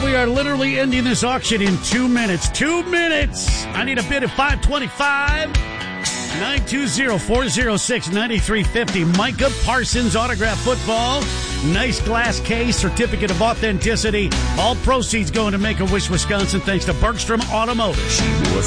we are literally ending this auction in 2 minutes. 2 minutes. I need a bid at $525. 920-406-9350. Micah Parsons autograph football. Nice glass case, certificate of authenticity. All proceeds going to Make-A-Wish, Wisconsin, thanks to Bergstrom Automotive.